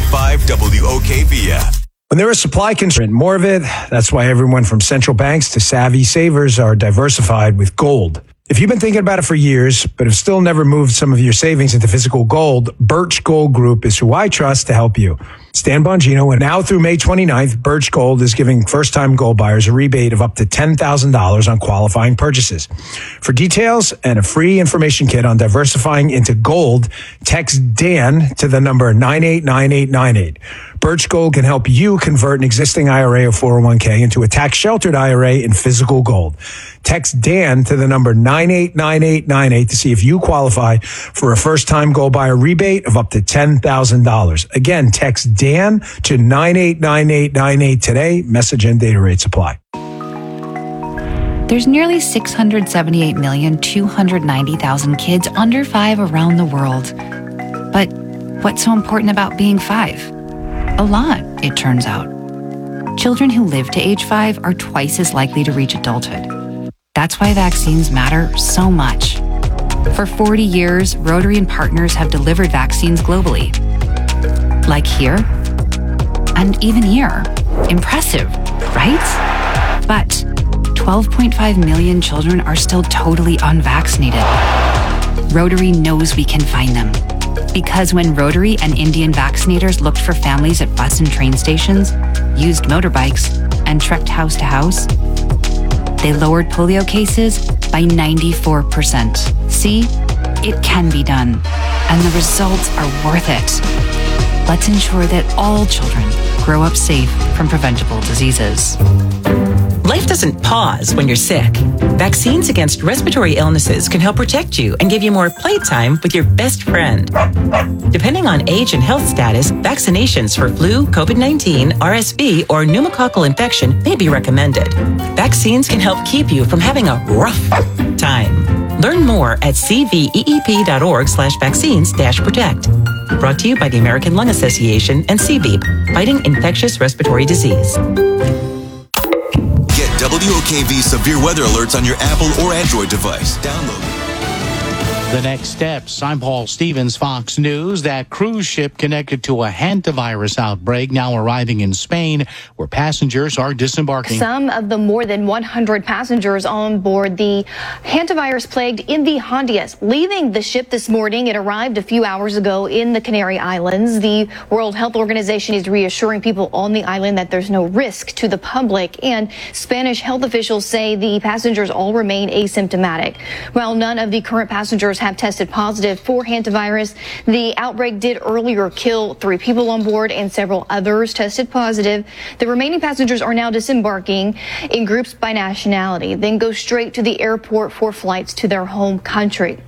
101.5 WOKV. When there is supply constraint, more of it, that's why everyone from central banks to savvy savers are diversified with gold. If you've been thinking about it for years, but have still never moved some of your savings into physical gold, Birch Gold Group is who I trust to help you. Stan Bongino, and now through May 29th, Birch Gold is giving first-time gold buyers a rebate of up to $10,000 on qualifying purchases. For details and a free information kit on diversifying into gold, text Dan to the number 989898. Birch Gold can help you convert an existing IRA or 401k into a tax-sheltered IRA in physical gold. Text Dan to the number 989898 to see if you qualify for a first-time gold buyer rebate of up to $10,000. Again, text Dan to 989898 today. Message and data rate apply. There's nearly 678,290,000 kids under 5 around the world. But what's so important about being 5? A lot, it turns out. Children who live to age 5 are twice as likely to reach adulthood. That's why vaccines matter so much. For 40 years, Rotary and partners have delivered vaccines globally. Like here, and even here. Impressive, right? But 12.5 million children are still totally unvaccinated. Rotary knows we can find them. Because when Rotary and Indian vaccinators looked for families at bus and train stations, used motorbikes, and trekked house to house, they lowered polio cases by 94%. See, it can be done, and the results are worth it. Let's ensure that all children grow up safe from preventable diseases. Life doesn't pause when you're sick. Vaccines against respiratory illnesses can help protect you and give you more playtime with your best friend. Depending on age and health status, vaccinations for flu, COVID-19, RSV, or pneumococcal infection may be recommended. Vaccines can help keep you from having a rough time. Learn more at cveep.org/vaccines-protect. Brought to you by the American Lung Association and CVEEP, fighting infectious respiratory disease. Get WOKV severe weather alerts on your Apple or Android device. Download it. The next steps. I'm Paul Stevens, Fox News. That cruise ship connected to a hantavirus outbreak now arriving in Spain, where passengers are disembarking. Some of the more than 100 passengers on board the hantavirus-plagued MV Hondias leaving the ship this morning. It arrived a few hours ago in the Canary Islands. The World Health Organization is reassuring people on the island that there's no risk to the public, and Spanish health officials say the passengers all remain asymptomatic. While none of the current passengers have tested positive for hantavirus, the outbreak did earlier kill 3 people on board and several others tested positive. The remaining passengers are now disembarking in groups by nationality, then go straight to the airport for flights to their home country.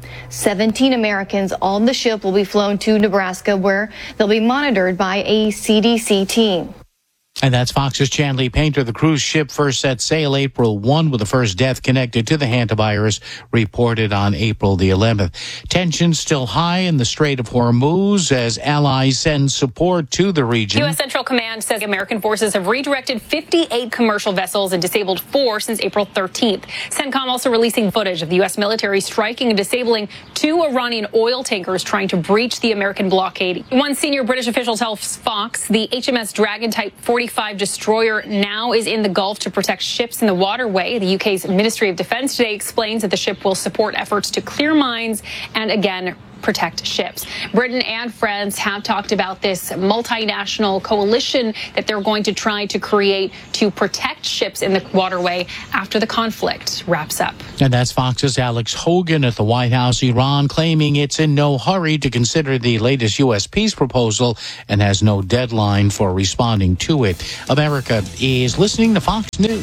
17 Americans on the ship will be flown to Nebraska, where they'll be monitored by a CDC team. And that's Fox's Chanley Painter. The cruise ship first set sail April 1 with the first death connected to the hantavirus reported on April the 11th. Tensions still high in the Strait of Hormuz as allies send support to the region. U.S. Central Command says American forces have redirected 58 commercial vessels and disabled 4 since April 13th. CENTCOM also releasing footage of the U.S. military striking and disabling 2 Iranian oil tankers trying to breach the American blockade. One senior British official tells Fox the HMS Dragon Type 45 destroyer now is in the Gulf to protect ships in the waterway. The UK's Ministry of Defence today explains that the ship will support efforts to clear mines and again protect ships. Britain and France have talked about this multinational coalition that they're going to try to create to protect ships in the waterway after the conflict wraps up. And that's Fox's Alex Hogan at the White House. Iran claiming it's in no hurry to consider the latest U.S. peace proposal and has no deadline for responding to it. America is listening to Fox News.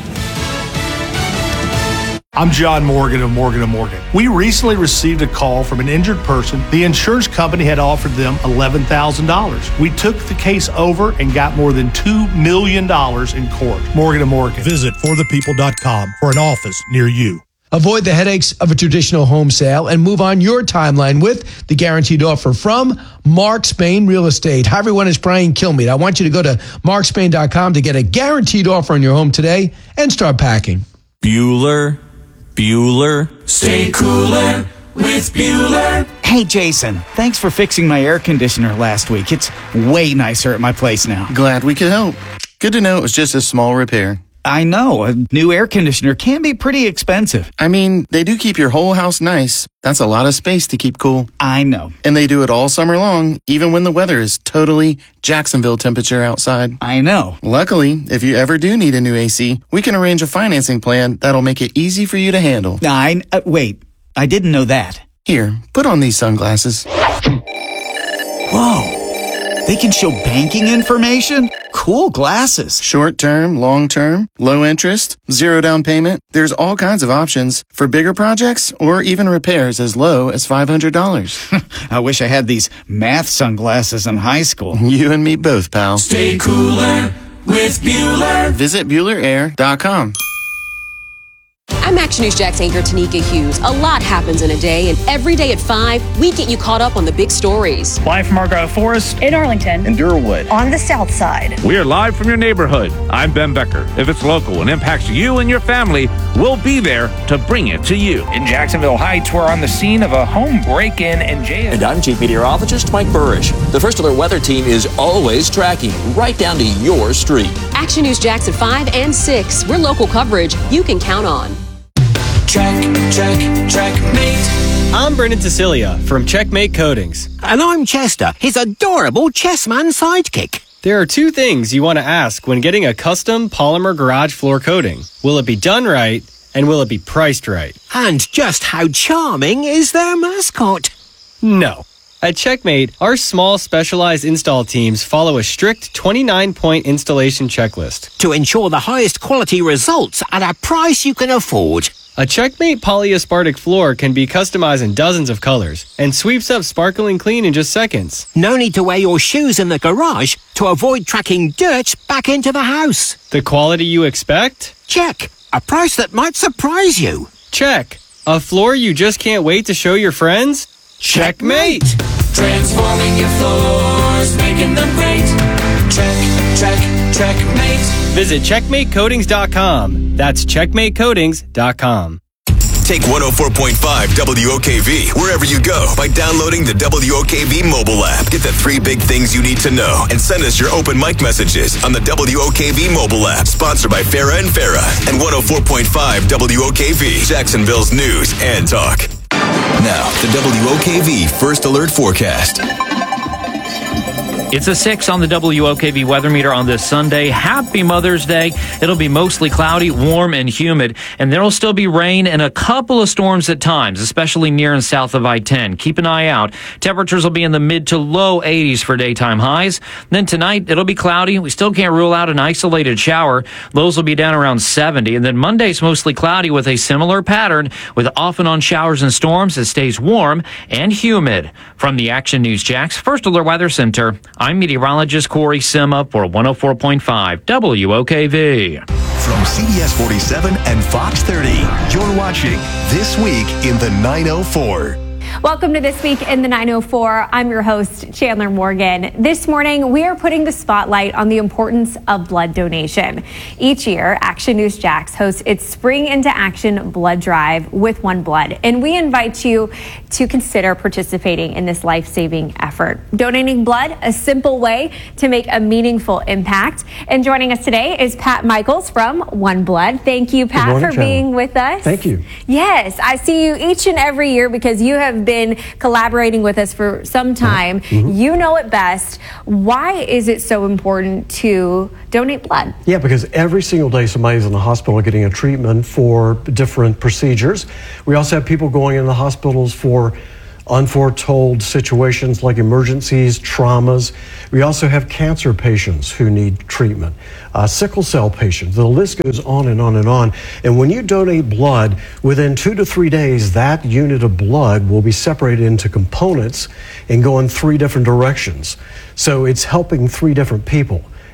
I'm John Morgan of Morgan & Morgan. We recently received a call from an injured person. The insurance company had offered them $11,000. We took the case over and got more than $2 million in court. Morgan & Morgan. Visit forthepeople.com for an office near you. Avoid the headaches of a traditional home sale and move on your timeline with the guaranteed offer from Mark Spain Real Estate. Hi, everyone. It's Brian Kilmeade. I want you to go to markspain.com to get a guaranteed offer on your home today and start packing. Bueller, stay cooler. with Bueller. Hey, Jason, thanks for fixing my air conditioner last week. It's way nicer at my place now. Glad we could help. Good to know it was just a small repair. I know, a new air conditioner can be pretty expensive. I mean, they do keep your whole house nice. That's a lot of space to keep cool. I know. And they do it all summer long, even when the weather is totally Jacksonville temperature outside. I know. Luckily, if you ever do need a new AC, we can arrange a financing plan that'll make it easy for you to handle. Wait, I didn't know that. Here, put on these sunglasses. Whoa. They can show banking information? Cool glasses. Short term, long term, low interest, 0 down payment. There's all kinds of options for bigger projects or even repairs as low as $500. I wish I had these math sunglasses in high school. You and me both, pal. Stay cooler with Bueller. Visit BuellerAir.com. I'm Action News Jax anchor Tanika Hughes. A lot happens in a day, and every day at 5, we get you caught up on the big stories. Live from Argyle Forest, in Arlington, in Durwood, on the south side. We are live from your neighborhood. I'm Ben Becker. If it's local and impacts you and your family, we'll be there to bring it to you. In Jacksonville Heights, we're on the scene of a home break-in and jail. And I'm Chief Meteorologist Mike Burrish. The First Alert Weather Team is always tracking right down to your street. Action News Jax at 5 and 6. We're local coverage you can count on. Checkmate. I'm Brendan Cecilia from Checkmate Coatings. And I'm Chester, his adorable chessman sidekick. There are 2 things you want to ask when getting a custom polymer garage floor coating. Will it be done right, and will it be priced right? And just how charming is their mascot? No. At Checkmate, our small specialized install teams follow a strict 29-point installation checklist to ensure the highest quality results at a price you can afford. A Checkmate polyaspartic floor can be customized in dozens of colors and sweeps up sparkling clean in just seconds. No need to wear your shoes in the garage to avoid tracking dirt back into the house. The quality you expect? Check. A price that might surprise you. Check. A floor you just can't wait to show your friends? Checkmate! Transforming your floors, making them great. Checkmate. Visit CheckmateCoatings.com. That's CheckmateCoatings.com. Take 104.5 WOKV wherever you go by downloading the WOKV mobile app. Get the 3 big things you need to know and send us your open mic messages on the WOKV mobile app. Sponsored by Farah and Farah and 104.5 WOKV, Jacksonville's news and talk. Now, the WOKV First Alert Forecast. It's a 6 on the WOKV weather meter on this Sunday. Happy Mother's Day. It'll be mostly cloudy, warm, and humid, and there'll still be rain and a couple of storms at times, especially near and south of I-10. Keep an eye out. Temperatures will be in the mid to low 80s for daytime highs. Then tonight, it'll be cloudy. We still can't rule out an isolated shower. Lows will be down around 70. And then Monday's mostly cloudy with a similar pattern with off and on showers and storms. It stays warm and humid. From the Action News Jax First Alert Weather Center, I'm meteorologist Corey Sima for 104.5 WOKV. From CBS 47 and Fox 30, you're watching This Week in the 904. Welcome to This Week in the 904. I'm your host, Chandler Morgan. This morning, we are putting the spotlight on the importance of blood donation. Each year, Action News Jax hosts its Spring into Action blood drive with One Blood, and we invite you to consider participating in this life-saving effort. Donating blood, a simple way to make a meaningful impact. And joining us today is Pat Michaels from One Blood. Thank you, Pat, morning, for being with us. Thank you. Yes, I see you each and every year because you have been collaborating with us for some time. You know it best. Why is it so important to donate blood? Yeah, because every single day somebody's in the hospital getting a treatment for different procedures. We also have people going in the hospitals for unforetold situations like emergencies, traumas. We also have cancer patients who need treatment, sickle cell patients. The list goes on and on and on. And when you donate blood, within 2 to 3 days, that unit of blood will be separated into components and go in 3 different directions. So it's helping 3 different people.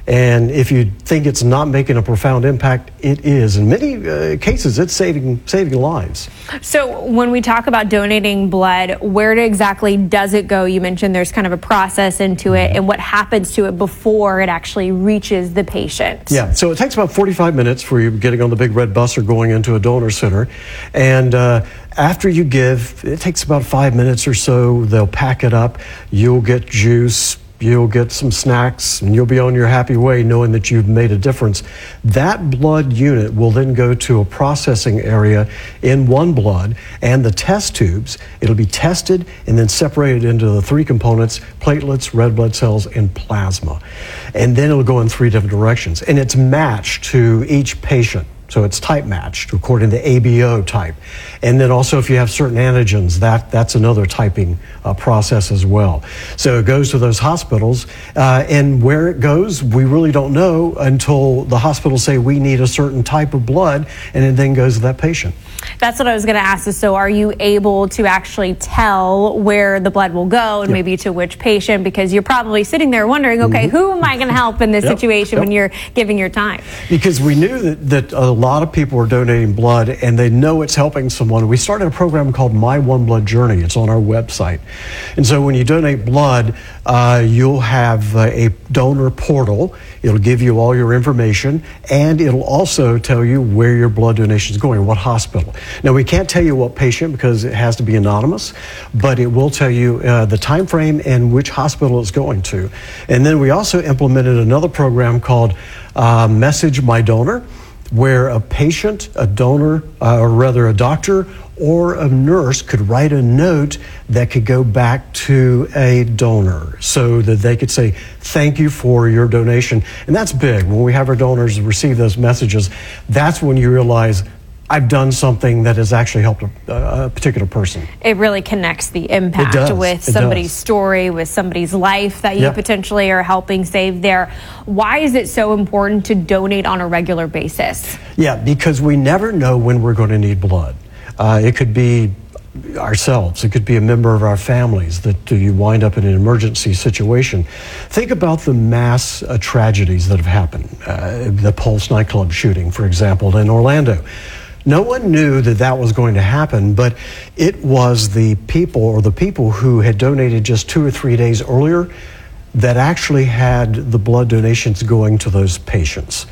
And if you think it's not making a profound impact, it is. In many cases, it's saving lives. So when we talk about donating blood, where exactly does it go? You mentioned there's kind of a process into it, and what happens to it before it actually reaches the patient? Yeah, so it takes about 45 minutes for you getting on the big red bus or going into a donor center. And after you give, it takes about 5 minutes or so. They'll pack it up. You'll get juice. You'll get some snacks, and you'll be on your happy way knowing that you've made a difference. That blood unit will then go to a processing area in OneBlood and the test tubes. It'll be tested and then separated into the three components: platelets, red blood cells, and plasma. And then it'll go in three different directions. And it's matched to each patient. So it's type matched according to ABO type. And then also if you have certain antigens, that's another typing process as well. So it goes to those hospitals, and where it goes, we really don't know until the hospitals say we need a certain type of blood, and it then goes to that patient. That's what I was going to ask. So are you able to actually tell where the blood will go and maybe to which patient? Because you're probably sitting there wondering, okay, who am I going to help in this situation when you're giving your time? Because we knew that a lot of people were donating blood, and they know it's helping someone. We started a program called My OneBlood Journey. It's on our website. And so when you donate blood, you'll have a donor portal. It'll give you all your information, and it'll also tell you where your blood donation is going, what hospital. Now, we can't tell you what patient because it has to be anonymous, but it will tell you the time frame and which hospital it's going to. And then we also implemented another program called Message My Donor, where a patient, a donor, or rather a doctor or a nurse could write a note that could go back to a donor so that they could say, thank you for your donation. And that's big. When we have our donors receive those messages, that's when you realize, I've done something that has actually helped a particular person. It really connects the impact with somebody's story, with somebody's life that you potentially are helping save there. Why is it so important to donate on a regular basis? Yeah, because we never know when we're going to need blood. It could be ourselves. It could be a member of our families that you wind up in an emergency situation. Think about the mass tragedies that have happened. The Pulse nightclub shooting, for example, in Orlando. No one knew that was going to happen, but it was the people who had donated just 2 or 3 days earlier that actually had the blood donations going to those patients.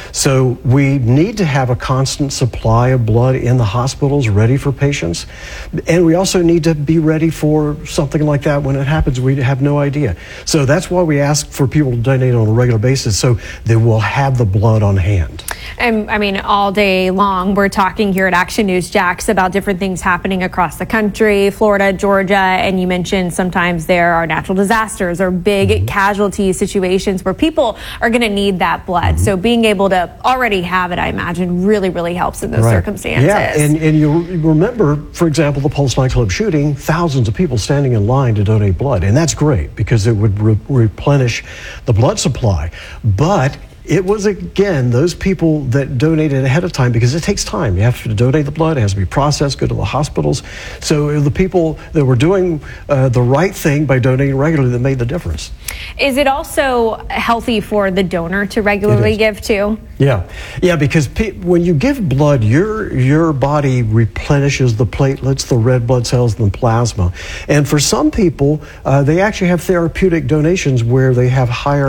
So we need to have a constant supply of blood in the hospitals ready for patients. And we also need to be ready for something like that when it happens. We have no idea. So that's why we ask for people to donate on a regular basis so they will have the blood on hand. And I mean, all day long, we're talking here at Action News Jax about different things happening across the country, Florida, Georgia, and you mentioned sometimes there are natural disasters or big casualty situations where people are going to need that blood. So being able to already have it, I imagine, really, really helps in those circumstances. Yeah, and you remember, for example, the Pulse nightclub shooting, thousands of people standing in line to donate blood. And that's great because it would replenish the blood supply. But it was, again, those people that donated ahead of time, because it takes time. You have to donate the blood. It has to be processed, go to the hospitals. So the people that were doing the right thing by donating regularly that made the difference. Is it also healthy for the donor to regularly give too? Yeah, because when you give blood, your body replenishes the platelets, the red blood cells, and the plasma. And for some people, they actually have therapeutic donations where they have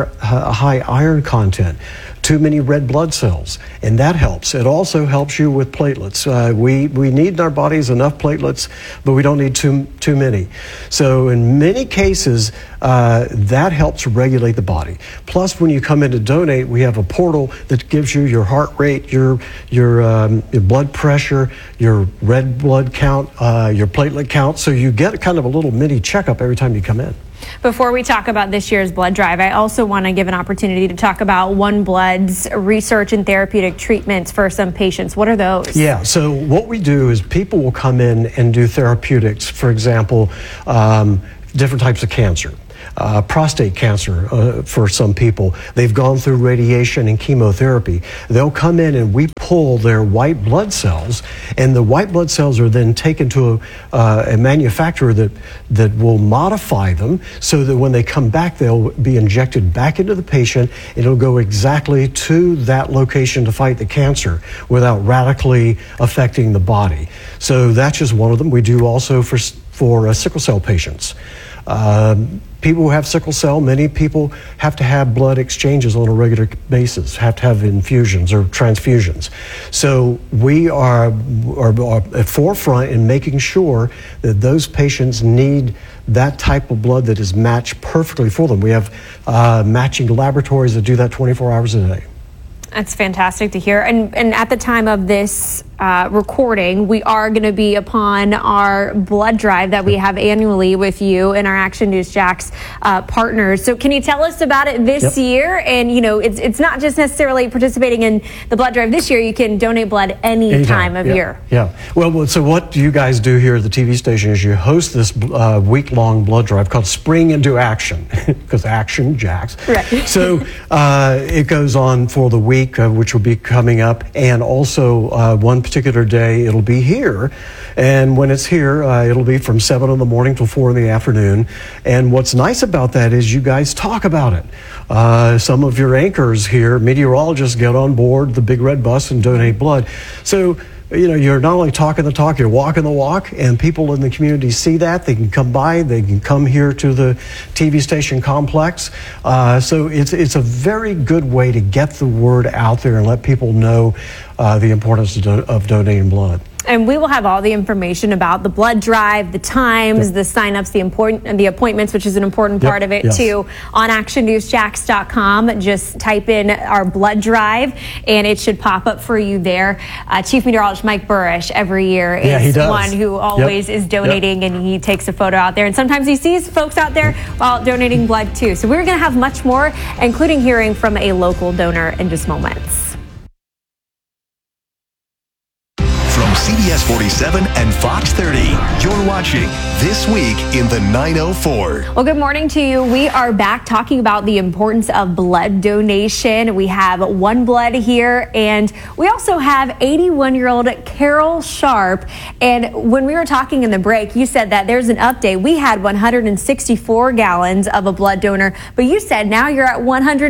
high iron content, too many red blood cells, and that helps. It also helps you with platelets. We need in our bodies enough platelets, but we don't need too many. So in many cases, that helps regulate the body. Plus, when you come in to donate, we have a portal that gives you your heart rate, your blood pressure, your red blood count, your platelet count. So you get kind of a little mini checkup every time you come in. Before we talk about this year's blood drive, I also want to give an opportunity to talk about OneBlood's research and therapeutic treatments for some patients. What are those? Yeah, so what we do is people will come in and do therapeutics, for example, different types of cancer. prostate cancer for some people. They've gone through radiation and chemotherapy. They'll come in and we pull their white blood cells, and the white blood cells are then taken to a manufacturer that will modify them so that when they come back, they'll be injected back into the patient. It'll go exactly to that location to fight the cancer without radically affecting the body. So that's just one of them. We do also for sickle cell patients. People who have sickle cell, many people have to have blood exchanges on a regular basis, have to have infusions or transfusions. So we are at forefront in making sure that those patients need that type of blood that is matched perfectly for them. We have matching laboratories that do that 24 hours a day. That's fantastic to hear. And at the time of this recording, we are going to be upon our blood drive that we have annually with you and our Action News Jax partners. So can you tell us about it this year? And, you know, it's not just necessarily participating in the blood drive this year. You can donate blood any time of year. Yeah. Well, so what you guys do here at the TV station is you host this week-long blood drive called Spring Into Action, because Action Jax. Right. So it goes on for the week, which will be coming up, and also one particular day it'll be here, and when it's here it'll be from 7 in the morning till 4 in the afternoon. And what's nice about that is you guys talk about it. Some of your anchors here, meteorologists, get on board the Big Red Bus and donate blood. So you know, you're not only talking the talk, you're walking the walk, and people in the community see that. They can come by, they can come here to the TV station complex. So it's a very good way to get the word out there and let people know the importance of donating blood. And we will have all the information about the blood drive, the times, the signups, the appointments, which is an important part of it too, on actionnewsjax.com. Just type in our blood drive and it should pop up for you there. Chief Meteorologist Mike Burrish every year is one who always is donating, and he takes a photo out there. And sometimes he sees folks out there while donating blood too. So we're going to have much more, including hearing from a local donor in just moments. CBS 47 and Fox 30. You're watching This Week in the 904. Well, good morning to you. We are back talking about the importance of blood donation. We have One Blood here, and we also have 81-year-old Carol Sharp. And when we were talking in the break, you said that there's an update. We had 164 gallons of a blood donor, but you said now you're at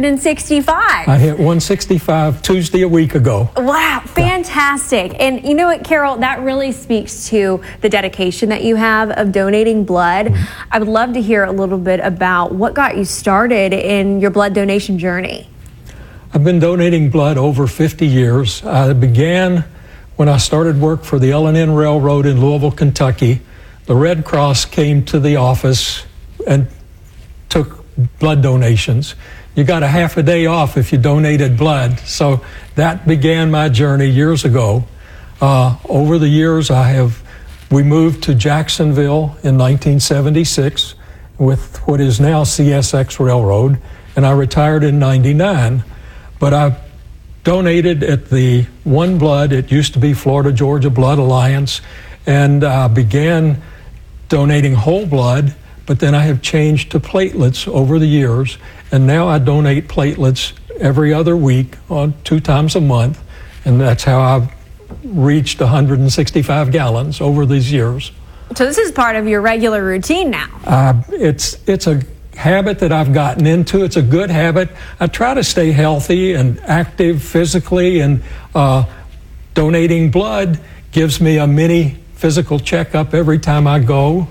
165. I hit 165 Tuesday a week ago. Wow, fantastic. And you know what, Carol, that really speaks to the dedication that you have of donating blood. I would love to hear a little bit about what got you started in your blood donation journey. I've been donating blood over 50 years. I began when I started work for the L&N Railroad in Louisville, Kentucky. The Red Cross came to the office and took blood donations. You got a half a day off if you donated blood. So that began my journey years ago. Over the years, we moved to Jacksonville in 1976 with what is now CSX Railroad, and I retired in 99. But I donated at the One Blood, it used to be Florida Georgia Blood Alliance, and I began donating whole blood, but then I have changed to platelets over the years, and now I donate platelets every other week, 2 times a month, and that's how I've reached 165 gallons over these years. So this is part of your regular routine now. It's a habit that I've gotten into. It's a good habit. I try to stay healthy and active physically, and donating blood gives me a mini physical checkup every time I go.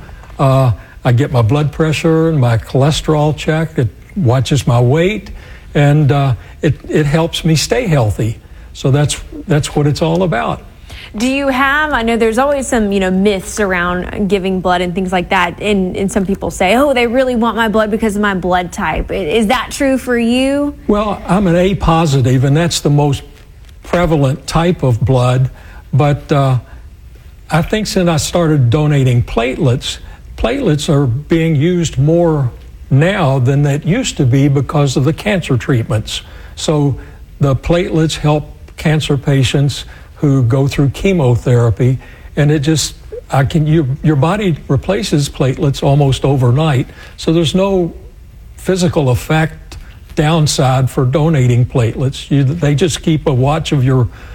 I get my blood pressure and my cholesterol checked. It watches my weight, and it helps me stay healthy. So that's what it's all about. Do you have, I know there's always some, myths around giving blood and things like that. And some people say, oh, they really want my blood because of my blood type. Is that true for you? Well, I'm an A positive, and that's the most prevalent type of blood. But I think since I started donating platelets are being used more now than that used to be because of the cancer treatments. So the platelets help cancer patients who go through chemotherapy, and your body replaces platelets almost overnight, so there's no physical effect downside for donating platelets. They just keep a watch of your